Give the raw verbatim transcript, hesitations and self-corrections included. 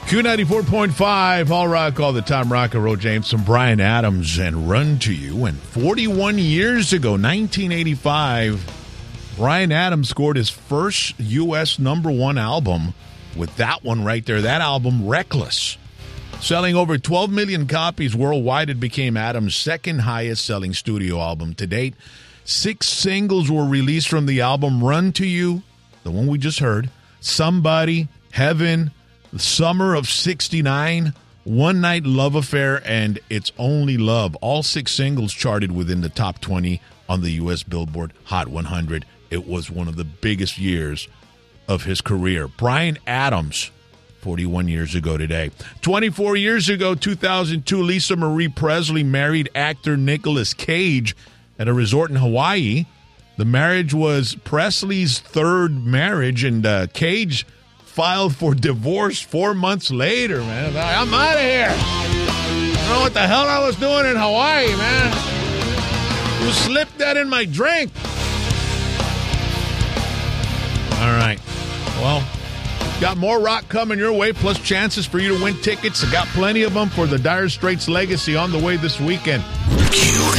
Q ninety-four point five, All Rock, all the time. Rock and Roll James and Bryan Adams and Run to You. And forty-one years ago, nineteen eighty-five, Bryan Adams scored his first U S number one album with that one right there. That album, Reckless. Selling over twelve million copies worldwide, it became Adams' second highest selling studio album to date. Six singles were released from the album: Run to You, the one we just heard, Somebody, Heaven, The Summer of sixty-nine, One Night Love Affair, and It's Only Love. All six singles charted within the top twenty on the U S Billboard Hot one hundred. It was one of the biggest years of his career. Bryan Adams, forty-one years ago today. twenty-four years ago, two thousand two, Lisa Marie Presley married actor Nicolas Cage at a resort in Hawaii. The marriage was Presley's third marriage, and uh, Cage filed for divorce four months later, man. I'm out of here. I don't know what the hell I was doing in Hawaii, man. You slipped that in my drink. All right. Well, got more rock coming your way, plus chances for you to win tickets. I got plenty of them for the Dire Straits Legacy on the way this weekend.